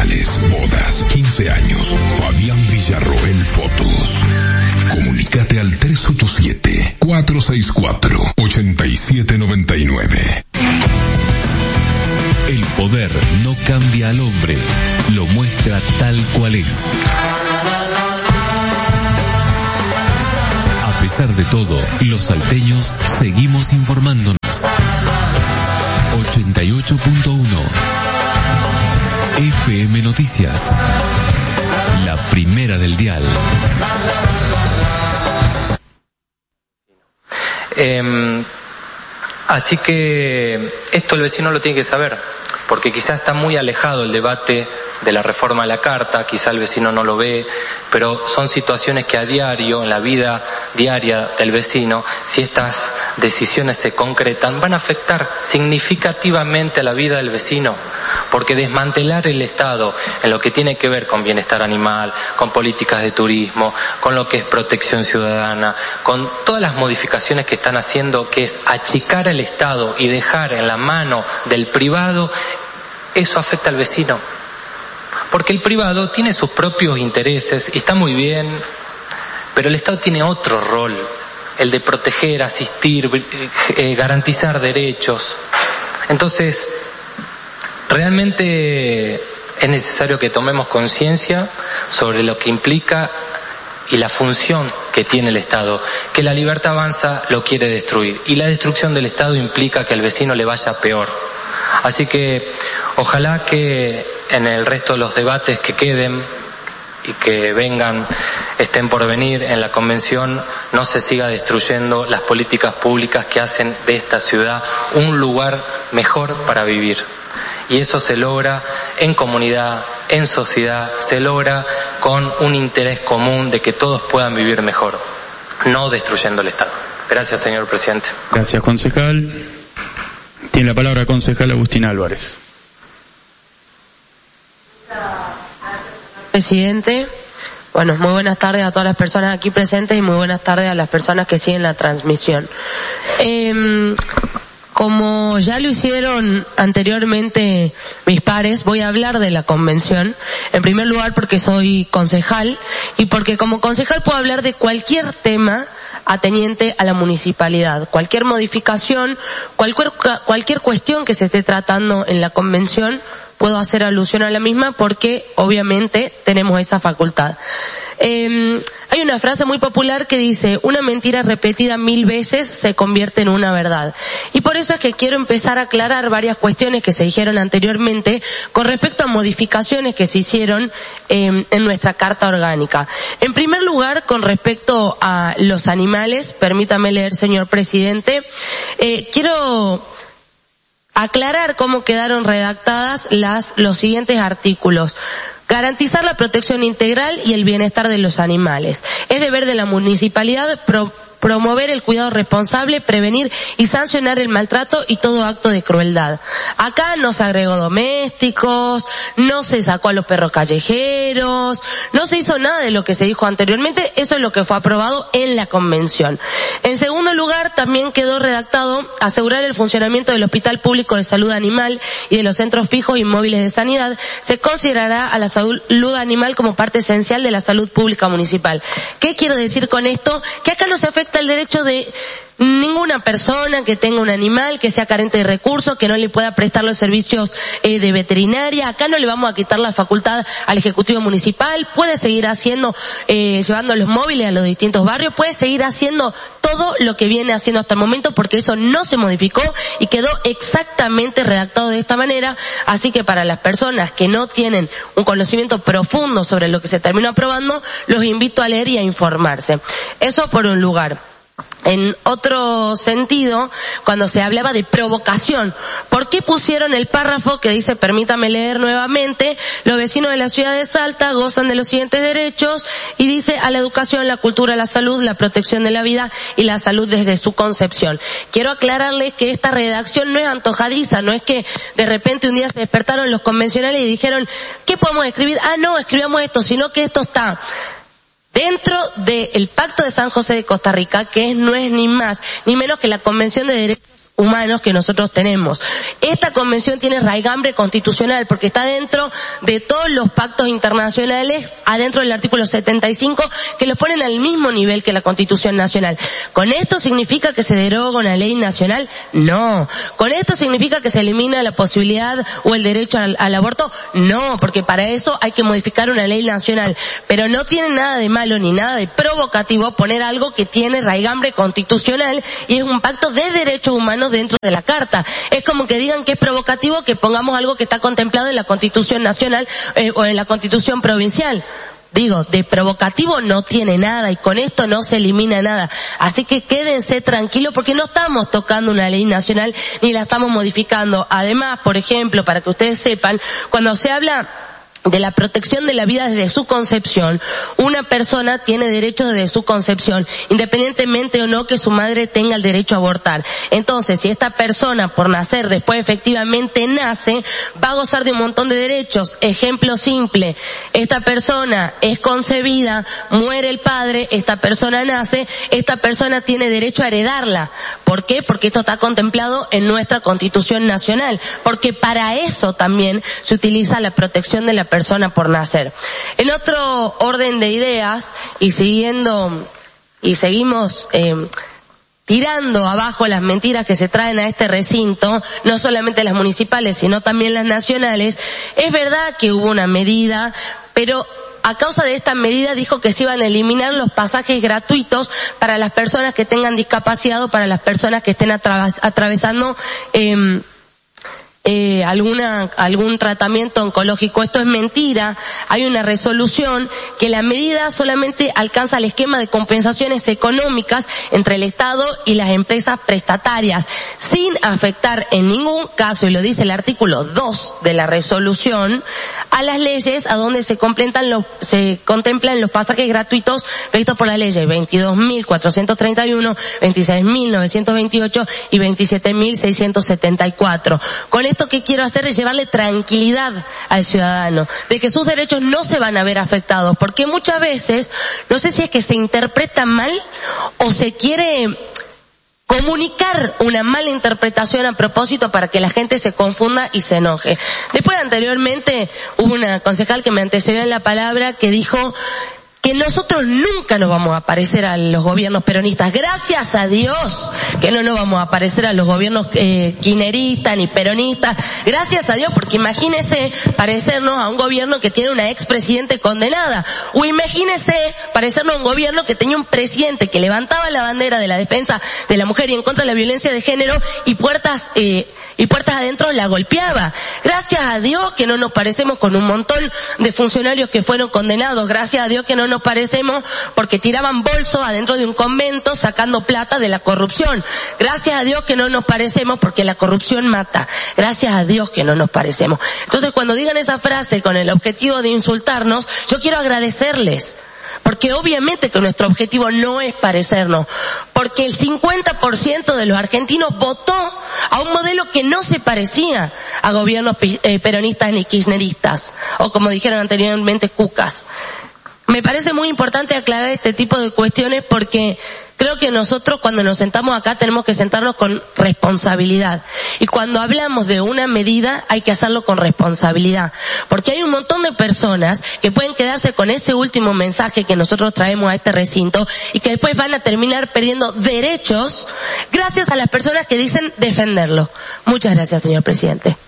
funerales, bodas, 15 años. Fabián Villarroel Fotos. Comunícate al 387-464-8799. El poder no cambia al hombre, lo muestra tal cual es. A pesar de todo, los salteños seguimos informándonos. 88.1 FM Noticias, la primera del dial. Así que esto el vecino lo tiene que saber, porque quizás está muy alejado el debate de la reforma de la Carta, quizá el vecino no lo ve, pero son situaciones que a diario, en la vida diaria del vecino, si estas decisiones se concretan, van a afectar significativamente a la vida del vecino, porque desmantelar el Estado en lo que tiene que ver con bienestar animal, con políticas de turismo, con lo que es protección ciudadana, con todas las modificaciones que están haciendo, que es achicar el Estado y dejar en la mano del privado, eso afecta al vecino. Porque el privado tiene sus propios intereses y está muy bien, pero el Estado tiene otro rol, el de proteger, asistir, garantizar derechos. Entonces, realmente es necesario que tomemos conciencia sobre lo que implica y la función que tiene el Estado. Que la libertad avanza lo quiere destruir, y la destrucción del Estado implica que al vecino le vaya peor. Así que ojalá que en el resto de los debates que queden y que vengan, estén por venir en la convención, no se siga destruyendo las políticas públicas que hacen de esta ciudad un lugar mejor para vivir. Y eso se logra en comunidad, en sociedad, se logra con un interés común de que todos puedan vivir mejor, no destruyendo el Estado. Gracias, señor presidente. Gracias, concejal. Tiene la palabra concejal Agustín Álvarez. Presidente, bueno, muy buenas tardes a todas las personas aquí presentes y muy buenas tardes a las personas que siguen la transmisión. Como ya lo hicieron anteriormente mis pares, voy a hablar de la convención. En primer lugar porque soy concejal y porque como concejal puedo hablar de cualquier tema ateniente a la municipalidad. Cualquier modificación, cualquier cuestión que se esté tratando en la convención, puedo hacer alusión a la misma porque obviamente tenemos esa facultad. Hay una frase muy popular que dice: una mentira repetida 1000 veces se convierte en una verdad. Y por eso es que quiero empezar a aclarar varias cuestiones que se dijeron anteriormente con respecto a modificaciones que se hicieron en nuestra Carta Orgánica. En primer lugar, con respecto a los animales, permítame leer, señor presidente, quiero aclarar cómo quedaron redactadas los siguientes artículos. Garantizar la protección integral y el bienestar de los animales. Es deber de la municipalidad promover el cuidado responsable, prevenir y sancionar el maltrato y todo acto de crueldad. Acá no se agregó domésticos, no se sacó a los perros callejeros, no se hizo nada de lo que se dijo anteriormente. Eso es lo que fue aprobado en la convención. En segundo lugar, también quedó redactado asegurar el funcionamiento del Hospital Público de Salud Animal y de los centros fijos y móviles de sanidad. Se considerará a la salud animal como parte esencial de la salud pública municipal. ¿Qué quiero decir con esto? Que acá no se afecta el derecho de ninguna persona que tenga un animal, que sea carente de recursos, que no le pueda prestar los servicios de veterinaria. Acá no le vamos a quitar la facultad al Ejecutivo Municipal. Puede seguir haciendo, llevando los móviles a los distintos barrios, puede seguir haciendo todo lo que viene haciendo hasta el momento, porque eso no se modificó y quedó exactamente redactado de esta manera. Así que para las personas que no tienen un conocimiento profundo sobre lo que se terminó aprobando, los invito a leer y a informarse. Eso por un lugar. En otro sentido, cuando se hablaba de provocación, ¿por qué pusieron el párrafo que dice, permítame leer nuevamente, los vecinos de la ciudad de Salta gozan de los siguientes derechos, y dice, a la educación, la cultura, la salud, la protección de la vida y la salud desde su concepción? Quiero aclararles que esta redacción no es antojadiza, no es que de repente un día se despertaron los convencionales y dijeron, ¿qué podemos escribir? Ah, no, escribamos esto, sino que esto está dentro del Pacto de San José de Costa Rica, que no es ni más ni menos que la Convención de Derechos humanos que nosotros tenemos. Esta convención tiene raigambre constitucional porque está dentro de todos los pactos internacionales, adentro del artículo 75, que los ponen al mismo nivel que la Constitución Nacional. ¿Con esto significa que se deroga una ley nacional? No. ¿Con esto significa que se elimina la posibilidad o el derecho al aborto? No, porque para eso hay que modificar una ley nacional. Pero no tiene nada de malo ni nada de provocativo poner algo que tiene raigambre constitucional y es un pacto de derechos humanos dentro de la Carta. Es como que digan que es provocativo que pongamos algo que está contemplado en la Constitución Nacional o en la Constitución Provincial. Digo, de provocativo no tiene nada y con esto no se elimina nada. Así que quédense tranquilos porque no estamos tocando una ley nacional ni la estamos modificando. Además, por ejemplo, para que ustedes sepan, cuando se habla de la protección de la vida desde su concepción, una persona tiene derecho desde su concepción, independientemente o no que su madre tenga el derecho a abortar. Entonces, si esta persona por nacer después efectivamente nace, va a gozar de un montón de derechos. Ejemplo simple, esta persona es concebida, muere el padre, esta persona nace, esta persona tiene derecho a heredarla. ¿Por qué? Porque esto está contemplado en nuestra Constitución Nacional, porque para eso también se utiliza la protección de la persona por nacer. En otro orden de ideas, y seguimos tirando abajo las mentiras que se traen a este recinto, no solamente las municipales, sino también las nacionales, es verdad que hubo una medida, pero a causa de esta medida dijo que se iban a eliminar los pasajes gratuitos para las personas que tengan discapacidad o para las personas que estén atravesando algún tratamiento oncológico. Esto es mentira. Hay una resolución que la medida solamente alcanza el esquema de compensaciones económicas entre el Estado y las empresas prestatarias, sin afectar en ningún caso, y lo dice el artículo 2 de la resolución, a las leyes a donde se contemplan los pasajes gratuitos previstos por las leyes 22.431, 26.928 y 27.674. Con esto que quiero hacer es llevarle tranquilidad al ciudadano, de que sus derechos no se van a ver afectados, porque muchas veces, no sé si es que se interpreta mal o se quiere comunicar una mala interpretación a propósito para que la gente se confunda y se enoje. Después, anteriormente, hubo una concejal que me antecedió en la palabra que dijo que nosotros nunca nos vamos a parecer a los gobiernos peronistas. Gracias a Dios que no nos vamos a parecer a los gobiernos kirchneristas ni peronistas. Gracias a Dios, porque imagínese parecernos a un gobierno que tiene una expresidente condenada. O imagínese parecernos a un gobierno que tenía un presidente que levantaba la bandera de la defensa de la mujer y en contra de la violencia de género y puertas adentro la golpeaba. Gracias a Dios que no nos parecemos con un montón de funcionarios que fueron condenados. Gracias a Dios que no nos parecemos porque tiraban bolsos adentro de un convento sacando plata de la corrupción. Gracias a Dios que no nos parecemos porque la corrupción mata. Gracias a Dios que no nos parecemos. Entonces, cuando digan esa frase con el objetivo de insultarnos, yo quiero agradecerles. Porque obviamente que nuestro objetivo no es parecernos, porque el 50% de los argentinos votó a un modelo que no se parecía a gobiernos peronistas ni kirchneristas, o como dijeron anteriormente, cucas. Me parece muy importante aclarar este tipo de cuestiones porque creo que nosotros cuando nos sentamos acá tenemos que sentarnos con responsabilidad. Y cuando hablamos de una medida hay que hacerlo con responsabilidad. Porque hay un montón de personas que pueden quedarse con ese último mensaje que nosotros traemos a este recinto y que después van a terminar perdiendo derechos gracias a las personas que dicen defenderlo. Muchas gracias, señor presidente.